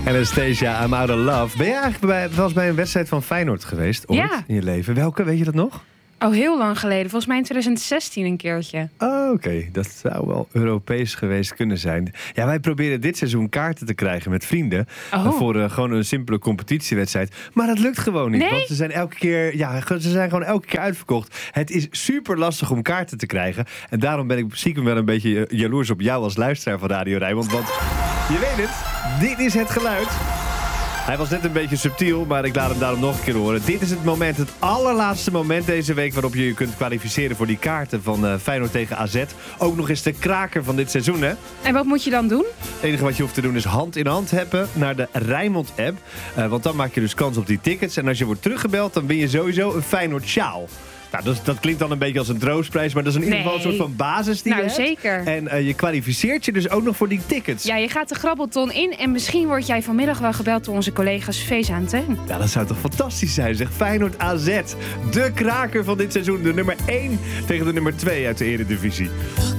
Anastasia, I'm out of love. Ben je eigenlijk wel eens bij een wedstrijd van Feyenoord geweest? Ooit in je leven? Welke? Weet je dat nog? Oh, heel lang geleden. Volgens mij in 2016 een keertje. Oh, oké. Dat zou wel Europees geweest kunnen zijn. Ja, wij proberen dit seizoen kaarten te krijgen met vrienden. Voor gewoon een simpele competitiewedstrijd. Maar dat lukt gewoon niet. Nee? Want ze zijn gewoon elke keer uitverkocht. Het is super lastig om kaarten te krijgen. En daarom ben ik stiekem wel een beetje jaloers op jou als luisteraar van Radio Rijnmond. Want je weet het, dit is het geluid. Hij was net een beetje subtiel, maar ik laat hem daarom nog een keer horen. Dit is het moment, het allerlaatste moment deze week waarop je je kunt kwalificeren voor die kaarten van Feyenoord tegen AZ. Ook nog eens de kraker van dit seizoen, hè? En wat moet je dan doen? Het enige wat je hoeft te doen is hand in hand hebben naar de Rijnmond-app. Want dan maak je dus kans op die tickets. En als je wordt teruggebeld, dan win je sowieso een Feyenoord sjaal. Nou, dat klinkt dan een beetje als een troostprijs, maar dat is in ieder geval een soort van basis die je hebt. Zeker. En je kwalificeert je dus ook nog voor die tickets. Ja, je gaat de grabbelton in en misschien word jij vanmiddag wel gebeld door onze collega's Vesa en Teun. Ja, dat zou toch fantastisch zijn, zeg. Feyenoord AZ, de kraker van dit seizoen. De nummer 1 tegen de nummer 2 uit de Eredivisie.